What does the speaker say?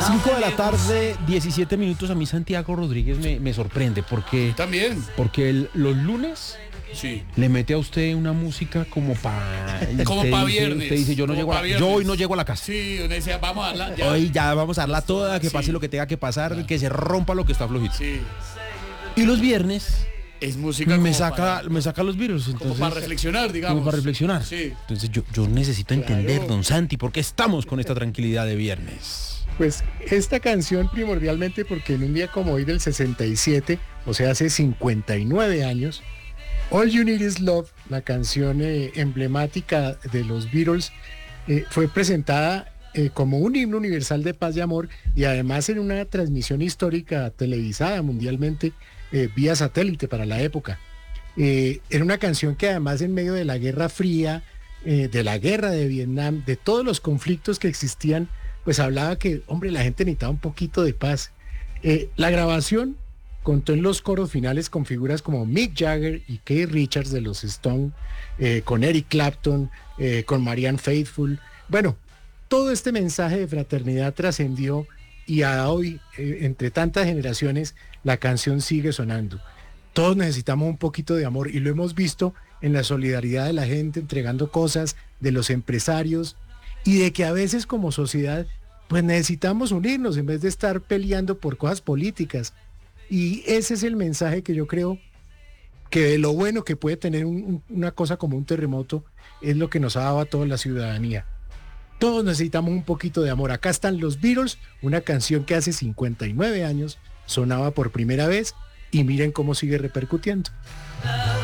5 de la tarde, 17 minutos. A mí Santiago Rodríguez me sorprende porque, También. porque los lunes Sí. le mete a usted una música como para viernes. Usted dice, yo hoy no llego a la casa. Sí, uno dice, vamos a darla. Ya. Hoy ya vamos a darla toda, que Sí. pase lo que tenga que pasar, que se rompa lo que está flojito. Sí. Y los viernes Es música me como saca los Beatles. como Entonces, para reflexionar, digamos. como para reflexionar. Sí. Entonces yo necesito entender, don Santi, por qué estamos con esta tranquilidad de viernes. Pues esta canción primordialmente porque en un día como hoy del 67, o sea, hace 59 años, All You Need Is Love, la canción emblemática de los Beatles, fue presentada como un himno universal de paz y amor y además en una transmisión histórica televisada mundialmente vía satélite para la época. Era una canción que además en medio de la Guerra Fría, de la guerra de Vietnam, de todos los conflictos que existían, pues hablaba que, hombre, la gente necesitaba un poquito de paz. La grabación contó en los coros finales con figuras como Mick Jagger y Keith Richards de los Stones, con Eric Clapton, con Marianne Faithfull. Bueno, todo este mensaje de fraternidad trascendió y a hoy, entre tantas generaciones, la canción sigue sonando. Todos necesitamos un poquito de amor y lo hemos visto en la solidaridad de la gente entregando cosas, de los empresarios y de que a veces como sociedad pues necesitamos unirnos en vez de estar peleando por cosas políticas. Y ese es el mensaje que yo creo que de lo bueno que puede tener una cosa como un terremoto es lo que nos ha dado a toda la ciudadanía. Todos necesitamos un poquito de amor. Acá están los Beatles, una canción que hace 59 años sonaba por primera vez y miren cómo sigue repercutiendo.